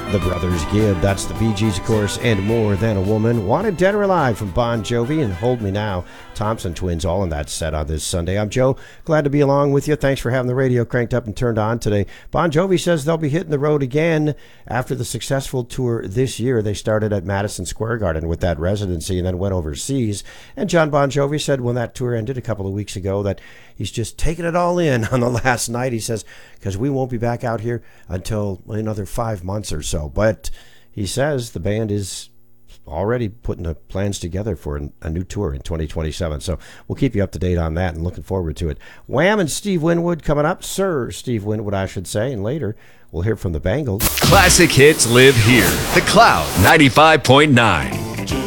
The Brothers Gibb, that's the Bee Gees, of course, and More Than a Woman. Wanted Dead or Alive from Bon Jovi and Hold Me Now. Thompson Twins all in that set on this Sunday. I'm Joe. Glad to be along with you. Thanks for having the radio cranked up and turned on today. Bon Jovi says they'll be hitting the road again after the successful tour this year. They started at Madison Square Garden with that residency and then went overseas. And John Bon Jovi said when that tour ended a couple of weeks ago that he's just taking it all in on the last night. He says, because we won't be back out here until another 5 months or so. But he says the band is already putting the plans together for a new tour in 2027. So we'll keep you up to date on that and looking forward to it. Wham and Steve Winwood coming up. Sir Steve Winwood, I should say. And later, we'll hear from the Bangles. Classic hits live here. The Cloud 95.9.